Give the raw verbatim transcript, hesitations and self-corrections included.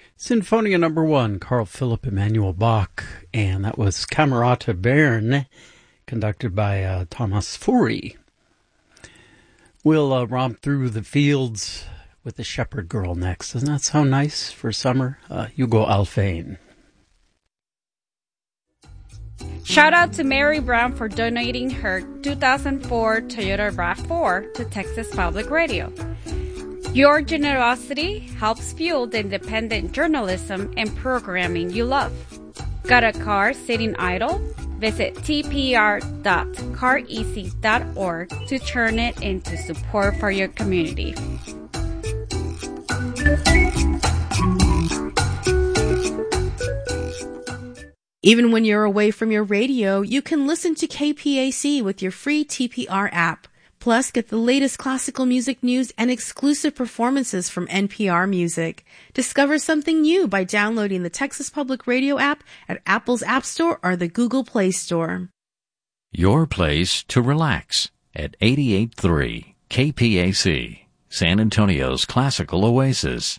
Sinfonia number one, Carl Philipp Emanuel Bach, and that was Camerata Bern, conducted by uh, Thomas Fury. We'll uh, romp through the fields with the Shepherd Girl next. Doesn't that sound nice for summer? Uh, Hugo Alfane. Shout out to Mary Brown for donating her two thousand four Toyota RAV four to Texas Public Radio. Your generosity helps fuel the independent journalism and programming you love. Got a car sitting idle? Visit t p r dot car easy dot org to turn it into support for your community. Even when you're away from your radio, you can listen to K P A C with your free T P R app. Plus, get the latest classical music news and exclusive performances from N P R Music. Discover something new by downloading the Texas Public Radio app at Apple's App Store or the Google Play Store. Your place to relax at eighty-eight point three K P A C, San Antonio's classical oasis.